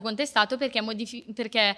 contestato perché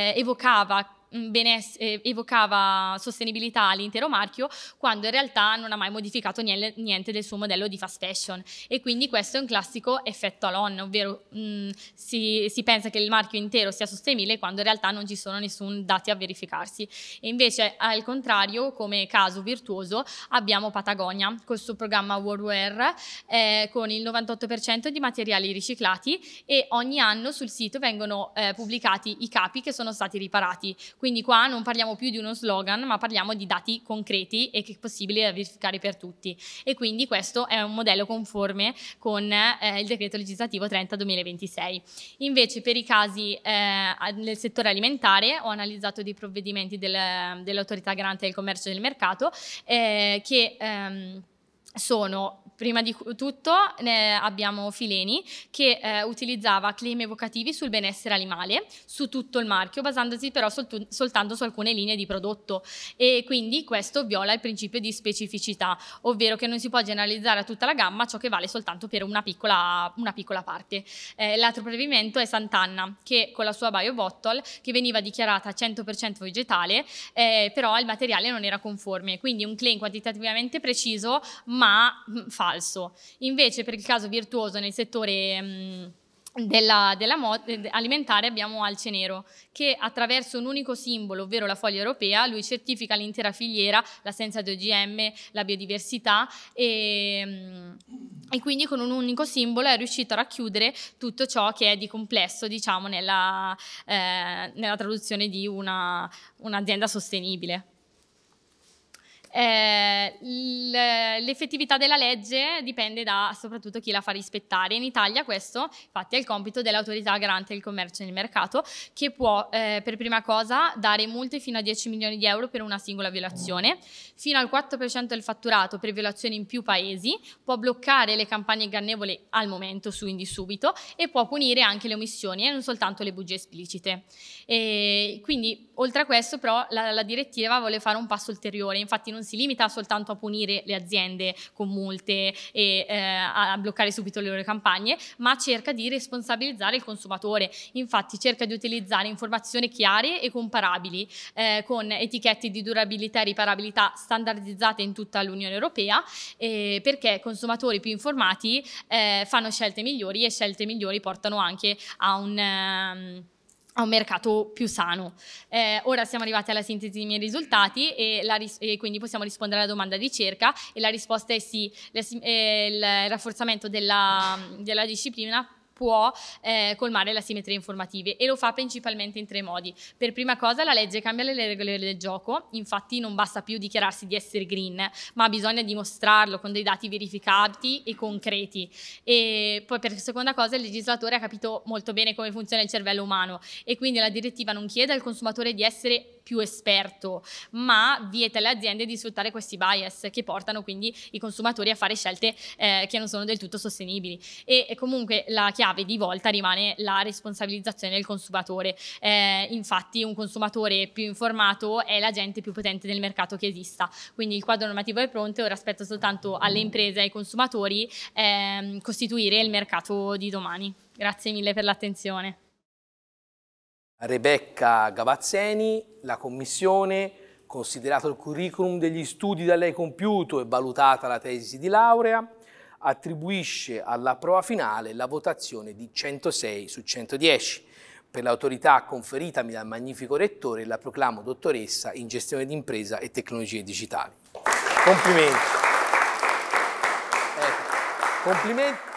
evocava sostenibilità all'intero marchio, quando in realtà non ha mai modificato niente del suo modello di fast fashion, e quindi questo è un classico effetto Alon, ovvero si pensa che il marchio intero sia sostenibile quando in realtà non ci sono nessun dati a verificarsi. E invece, al contrario, come caso virtuoso abbiamo Patagonia col suo programma Worldwear, con il 98% di materiali riciclati, e ogni anno sul sito vengono pubblicati i capi che sono stati riparati. Quindi qua non parliamo più di uno slogan, ma parliamo di dati concreti e che è possibile verificare per tutti. E quindi questo è un modello conforme con il decreto legislativo 30/2026. Invece per i casi nel settore alimentare ho analizzato dei provvedimenti dell'autorità garante del commercio e del mercato che sono, prima di tutto abbiamo Fileni, che utilizzava claim evocativi sul benessere animale su tutto il marchio, basandosi però soltanto su alcune linee di prodotto, e quindi questo viola il principio di specificità, ovvero che non si può generalizzare a tutta la gamma ciò che vale soltanto per una piccola parte. L'altro provvedimento è Sant'Anna, che con la sua Bio Bottle, che veniva dichiarata 100% vegetale, però il materiale non era conforme, quindi un claim quantitativamente preciso ma falso. Invece per il caso virtuoso nel settore della alimentare abbiamo Alce Nero, che attraverso un unico simbolo, ovvero la foglia europea, lui certifica l'intera filiera, l'assenza di OGM, la biodiversità, e quindi con un unico simbolo è riuscito a racchiudere tutto ciò che è di complesso, diciamo, nella traduzione di un'azienda sostenibile. L'effettività della legge dipende da soprattutto chi la fa rispettare. In Italia questo infatti è il compito dell'autorità garante del commercio e del mercato, che può per prima cosa dare multe fino a 10 milioni di euro per una singola violazione, fino al 4% del fatturato per violazioni in più paesi, può bloccare le campagne ingannevoli al momento su Indi Subito, e può punire anche le omissioni e non soltanto le bugie esplicite. E quindi oltre a questo però la direttiva vuole fare un passo ulteriore, infatti non si limita soltanto a punire le aziende con multe e a bloccare subito le loro campagne, ma cerca di responsabilizzare il consumatore. Infatti cerca di utilizzare informazioni chiare e comparabili, con etichette di durabilità e riparabilità standardizzate in tutta l'Unione Europea, perché consumatori più informati fanno scelte migliori, e scelte migliori portano anche a un mercato più sano. Ora siamo arrivati alla sintesi dei miei risultati e quindi possiamo rispondere alla domanda di ricerca, e la risposta è sì. Il rafforzamento della disciplina può colmare le asimmetrie informative, e lo fa principalmente in 3 modi. Per prima cosa la legge cambia le regole del gioco, infatti non basta più dichiararsi di essere green, ma bisogna dimostrarlo con dei dati verificati e concreti. E poi per seconda cosa il legislatore ha capito molto bene come funziona il cervello umano, e quindi la direttiva non chiede al consumatore di essere più esperto, ma vieta alle aziende di sfruttare questi bias che portano quindi i consumatori a fare scelte che non sono del tutto sostenibili. E comunque la chiave di volta rimane la responsabilizzazione del consumatore. Infatti un consumatore più informato è l'agente più potente del mercato che esista. Quindi il quadro normativo è pronto, ora aspetto soltanto alle imprese e ai consumatori costituire il mercato di domani. Grazie mille per l'attenzione. Rebecca Gavazzeni, la Commissione, considerato il curriculum degli studi da lei compiuto e valutata la tesi di laurea, attribuisce alla prova finale la votazione di 106 su 110. Per l'autorità conferitami dal magnifico rettore la proclamo dottoressa in gestione d'impresa e tecnologie digitali. Complimenti. Complimenti.